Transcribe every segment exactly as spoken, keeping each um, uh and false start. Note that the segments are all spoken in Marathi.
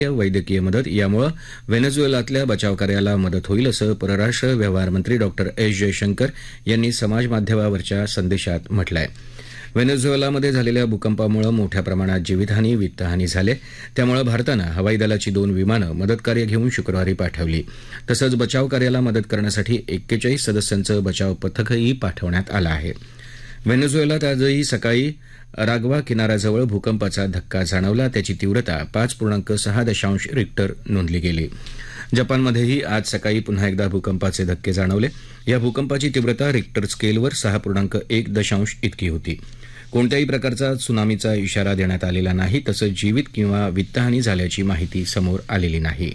वैद्यकीय मदत यामुळे व्हेनेझुएलातल्या बचावकार्याला मदत होईल असं परराष्ट्र व्यवहार मंत्री डॉक्टर एस जयशंकर यांनी समाज माध्यमावरच्या संदेशात म्हटलं आहे. व्हेनेझुएलामध्ये झालेल्या भूकंपामुळे मोठ्या प्रमाणात जीवितहानी वित्तहानी झाली, त्यामुळे भारतानं हवाई दलाची दोन विमानं मदतकार्य घेऊन शुक्रवारी पाठवली. तसंच बचावकार्याला मदत करण्यासाठी एक्केचाळीस सदस्यांचं बचाव पथकही पाठवण्यात आलं आहे. व्हेनेझुएलात आजही सकाळी रागवा किनाऱ्याजवळ भूकंपाचा धक्का जाणवला. त्याची तीव्रता पाच पूर्णांक सहा दशांश रिक्टर नोंदली गेली. जपानमध्येही आज सकाळी पुन्हा एकदा भूकंपाचे धक्के जाणवले. या भूकंपाची तीव्रता रिक्टर स्केलवर सहा पूर्णांक एक दशांश इतकी होती. कोणत्याही प्रकारचा त्सुनामीचा इशारा देण्यात आलेला नाही, तसंच जीवित किंवा वित्तहानी झाल्याची माहिती समोर आलेली नाही.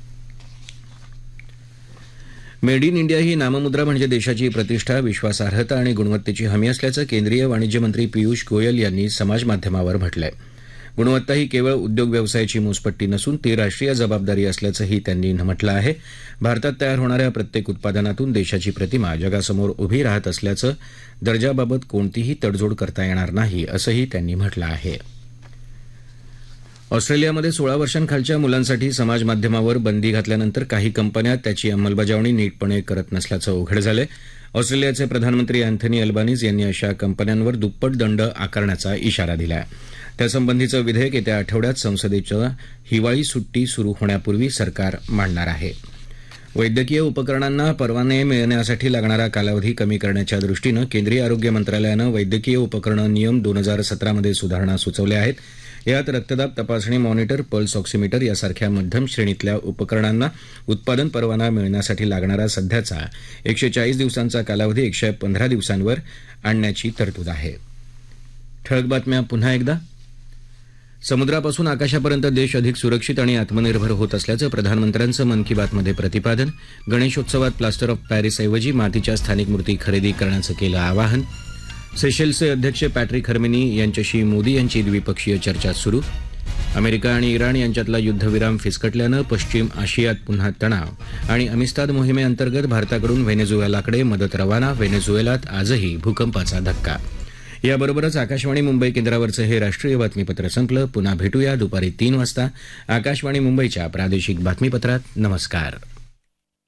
मेड इन इंडिया ही नाममुद्रा म्हणजे देशाची प्रतिष्ठा, विश्वासार्हता आणि गुणवत्तेची हमी असल्याचं केंद्रीय वाणिज्य मंत्री पियुष गोयल यांनी समाजमाध्यमावर म्हटलं आहे. गुणवत्ता ही केवळ उद्योग व्यवसायाची मोजपट्टी नसून ती राष्ट्रीय जबाबदारी असल्याचंही त्यांनी म्हटलं आहे. भारतात तयार होणाऱ्या प्रत्येक उत्पादनातून देशाची प्रतिमा जगासमोर उभी राहत असल्याचं दर्जाबाबत कोणतीही तडजोड करता येणार नाही असंही त्यांनी म्हटलं आहे. ऑस्ट्रेलियामध्ये सोळा वर्षांखालच्या मुलांसाठी समाज माध्यमावर बंदी घातल्यानंतर काही कंपन्या त्याची अंमलबजावणी नीटपणे करत नसल्याचं उघड झालंय. ऑस्ट्रेलियाचे प्रधानमंत्री अँथनी अल्बानीज यांनी अशा कंपन्यांवर दुप्पट दंड आकारण्याचा इशारा दिला आहे. त्यासंबंधीचं विधेयक येत्या आठवड्यात संसदेच्या हिवाळी सुट्टी सुरू होण्यापूर्वी सरकार मांडणार आहे. वैद्यकीय उपकरणांना परवाने मिळण्यासाठी लागणारा कालावधी कमी करण्याच्या दृष्टीनं केंद्रीय आरोग्य मंत्रालयानं वैद्यकीय उपकरणं नियम दोन हजार सतरामध्ये सुधारणा सुचवल्या आहेत. यात रक्तदाब तपासणी मॉनिटर, पल्स ऑक्सिमीटर यासारख्या मध्यम श्रेणीतल्या उपकरणांना उत्पादन परवाना मिळण्यासाठी लागणारा सध्याचा एकशे चाळीस दिवसांचा कालावधी एकशे पंधरा दिवसांवर आणण्याची तरतूद आहे. ठळक बातम्या पुन्हा एकदा. समुद्रापासून आकाशापर्यंत देश अधिक सुरक्षित आणि आत्मनिर्भर होत असल्याचं प्रधानमंत्र्यांचं मन की बातमध्ये प्रतिपादन. गणेशोत्सवात प्लास्टर ऑफ पॅरिसऐवजी मातीच्या स्थानिक मूर्ती खरेदी करण्याचं केलं आवाहन. सेशेल्सचे अध्यक्ष पॅट्रिक हर्मिनी यांच्याशी मोदी यांची द्विपक्षीय चर्चा सुरू. अमेरिका आणि इराण यांच्यातला युद्धविराम फिसकटल्यानं पश्चिम आशियात पुन्हा तणाव आणि अमिस्ताद मोहिमेअंतर्गत भारताकडून व्हेनेझुएलाकडे मदत रवाना. व्हेनेझुएलात आजही भूकंपाचा धक्का. याबरोबरच आकाशवाणी मुंबई केंद्रावरचं हे राष्ट्रीय बातमीपत्र संपलं. पुन्हा भेटूया दुपारी तीन वाजता आकाशवाणी मुंबईच्या प्रादेशिक बातमीपत्रात. नमस्कार.